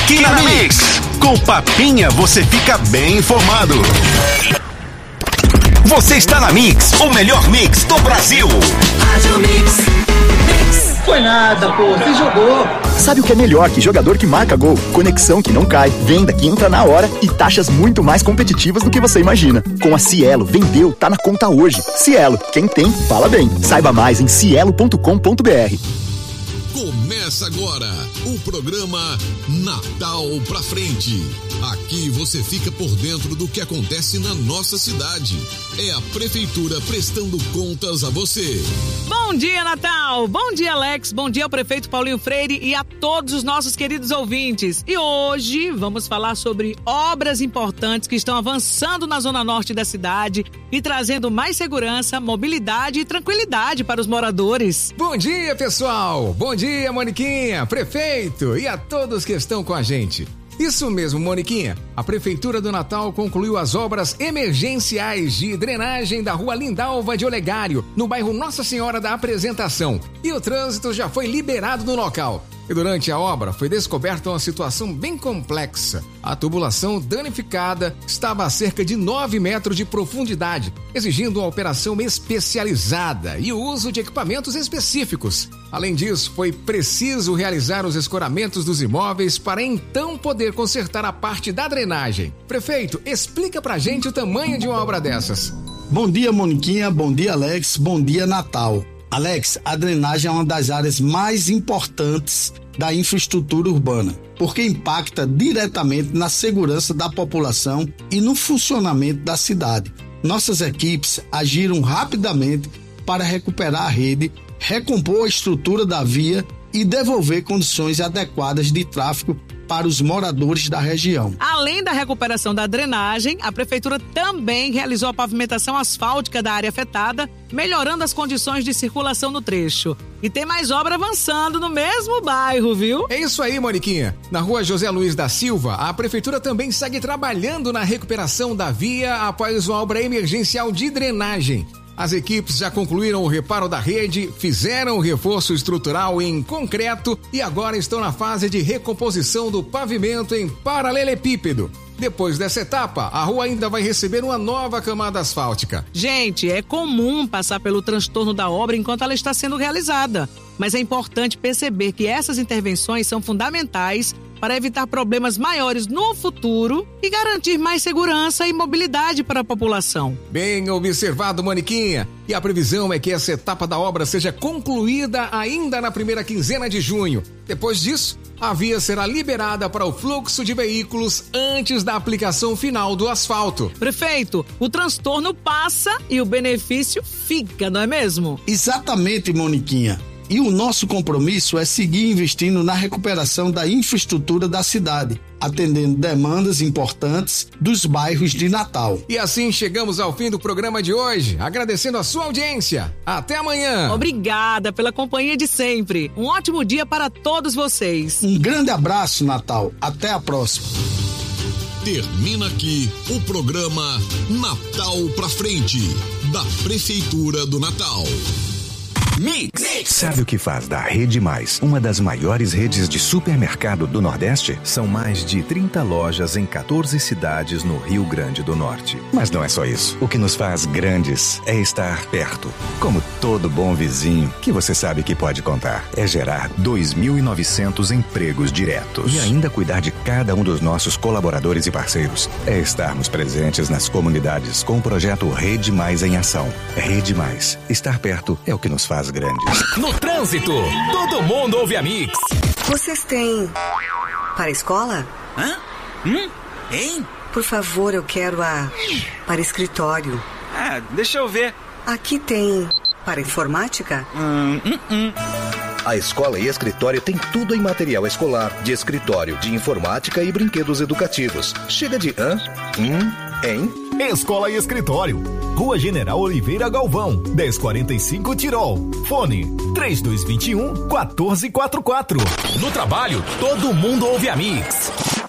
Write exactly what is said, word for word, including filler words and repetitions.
Aqui na Mix, com Papinha você fica bem informado. Você está na Mix, o melhor mix do Brasil. Rádio Mix. Mix. Foi nada, pô, você jogou. Sabe o que é melhor que jogador que marca gol? Conexão que não cai, venda que entra na hora e taxas muito mais competitivas do que você imagina. Com a Cielo, vendeu, tá na conta hoje. Cielo, quem tem, fala bem. Saiba mais em cielo ponto com ponto b r. Começa agora o programa Natal pra Frente. Aqui você fica por dentro do que acontece na nossa cidade. É a Prefeitura prestando contas a você. Bom dia, Natal! Bom dia, Alex! Bom dia ao prefeito Paulinho Freire e a todos os nossos queridos ouvintes. E hoje vamos falar sobre obras importantes que estão avançando na zona norte da cidade e trazendo mais segurança, mobilidade e tranquilidade para os moradores. Bom dia, pessoal! Bom dia, Moniquinha, prefeito e a todos que estão com a gente. Isso mesmo, Moniquinha. A Prefeitura do Natal concluiu as obras emergenciais de drenagem da rua Lindalva de Olegário, no bairro Nossa Senhora da Apresentação. E o trânsito já foi liberado no local. E durante a obra foi descoberta uma situação bem complexa. A tubulação danificada estava a cerca de nove metros de profundidade, exigindo uma operação especializada e o uso de equipamentos específicos. Além disso, foi preciso realizar os escoramentos dos imóveis para então poder consertar a parte da drenagem. Prefeito, explica pra gente o tamanho de uma obra dessas. Bom dia, Moniquinha. Bom dia, Alex. Bom dia, Natal. Alex, a drenagem é uma das áreas mais importantes da infraestrutura urbana, porque impacta diretamente na segurança da população e no funcionamento da cidade. Nossas equipes agiram rapidamente para recuperar a rede, recompor a estrutura da via e devolver condições adequadas de tráfego para os moradores da região. Além da recuperação da drenagem, a Prefeitura também realizou a pavimentação asfáltica da área afetada, melhorando as condições de circulação no trecho. E tem mais obra avançando no mesmo bairro, viu? É isso aí, Moniquinha. Na rua José Luiz da Silva, a Prefeitura também segue trabalhando na recuperação da via após uma obra emergencial de drenagem. As equipes já concluíram o reparo da rede, fizeram o reforço estrutural em concreto e agora estão na fase de recomposição do pavimento em paralelepípedo. Depois dessa etapa, a rua ainda vai receber uma nova camada asfáltica. Gente, é comum passar pelo transtorno da obra enquanto ela está sendo realizada, mas é importante perceber que essas intervenções são fundamentais para evitar problemas maiores no futuro e garantir mais segurança e mobilidade para a população. Bem observado, Moniquinha. E a previsão é que essa etapa da obra seja concluída ainda na primeira quinzena de junho. Depois disso, a via será liberada para o fluxo de veículos antes da aplicação final do asfalto. Prefeito, o transtorno passa e o benefício fica, não é mesmo? Exatamente, Moniquinha. E o nosso compromisso é seguir investindo na recuperação da infraestrutura da cidade, atendendo demandas importantes dos bairros de Natal. E assim chegamos ao fim do programa de hoje, agradecendo a sua audiência. Até amanhã. Obrigada pela companhia de sempre. Um ótimo dia para todos vocês. Um grande abraço, Natal. Até a próxima. Termina aqui o programa Natal pra Frente, da Prefeitura do Natal. Mix. Sabe o que faz da Rede Mais uma das maiores redes de supermercado do Nordeste? São mais de trinta lojas em quatorze cidades no Rio Grande do Norte. Mas não é só isso. O que nos faz grandes é estar perto. Como todo bom vizinho que você sabe que pode contar. É gerar dois mil e novecentos empregos diretos. E ainda cuidar de cada um dos nossos colaboradores e parceiros. É estarmos presentes nas comunidades com o projeto Rede Mais em Ação. Rede Mais. Estar perto é o que nos faz grandes. No trânsito, todo mundo ouve a Mix. Vocês têm para a escola? Hã? Hum? Hein? Por favor, eu quero a para escritório. Ah, deixa eu ver. Aqui tem para informática? Hum, hum, hum. A escola e escritório tem tudo em material escolar, de escritório, de informática e brinquedos educativos. Chega de hã? Hum? Hein? Escola e Escritório. Rua General Oliveira Galvão, dez quarenta e cinco Tirol. Fone três dois dois um, um quatro quatro quatro. No trabalho, todo mundo ouve a Mix.